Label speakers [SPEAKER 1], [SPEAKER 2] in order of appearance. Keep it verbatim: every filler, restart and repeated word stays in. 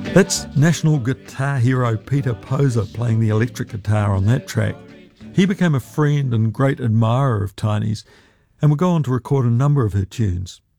[SPEAKER 1] That's national guitar hero Peter Poser playing the electric guitar on that track. He became a friend and great admirer of Tiny's and would go on to record a number of her tunes.